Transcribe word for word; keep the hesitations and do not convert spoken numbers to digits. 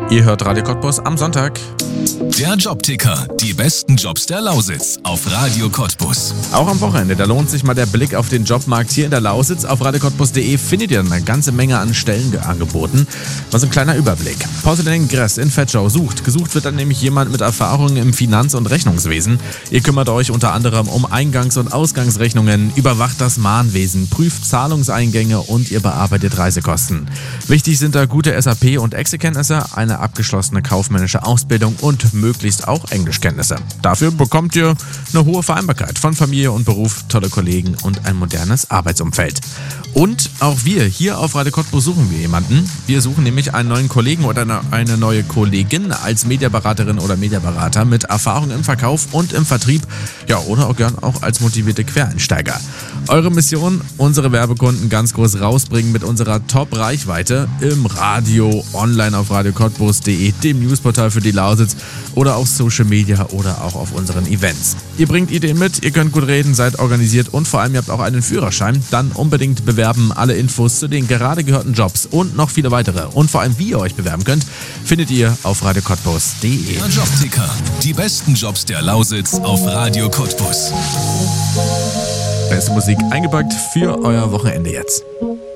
Ihr hört Radio Cottbus am Sonntag. Der Jobticker, die besten Jobs der Lausitz auf Radio Cottbus. Auch am Wochenende, da lohnt sich mal der Blick auf den Jobmarkt hier in der Lausitz. Auf radio cottbus punkt de findet ihr eine ganze Menge an Stellen angeboten. Mal so ein kleiner Überblick. Porcelain Gress in Vetschau sucht. Gesucht wird dann nämlich jemand mit Erfahrung im Finanz- und Rechnungswesen. Ihr kümmert euch unter anderem um Eingangs- und Ausgangsrechnungen, überwacht das Mahnwesen, prüft Zahlungseingänge und ihr bearbeitet Reisekosten. Wichtig sind da gute S A P- und Excel-Kenntnisse, eine abgeschlossene kaufmännische Ausbildung und möglichst auch Englischkenntnisse. Dafür bekommt ihr eine hohe Vereinbarkeit von Familie und Beruf, tolle Kollegen und ein modernes Arbeitsumfeld. Und auch wir hier auf Radio Cottbus suchen wir jemanden. Wir suchen nämlich einen neuen Kollegen oder eine neue Kollegin als Mediaberaterin oder Mediaberater mit Erfahrung im Verkauf und im Vertrieb, ja, oder auch gern auch als motivierte Quereinsteiger. Eure Mission, unsere Werbekunden ganz groß rausbringen mit unserer Top-Reichweite im Radio, online auf radio cottbus punkt de, dem Newsportal für die Lausitz oder auf Social Media oder auch auf unseren Events. Ihr bringt Ideen mit, ihr könnt gut reden, seid organisiert und vor allem ihr habt auch einen Führerschein. Dann unbedingt bewerben. Alle Infos zu den gerade gehörten Jobs und noch viele weitere und vor allem wie ihr euch bewerben könnt, findet ihr auf radio cottbus punkt de. Der Jobticker, die besten Jobs der Lausitz auf Radio Cottbus. Beste Musik eingepackt für euer Wochenende jetzt.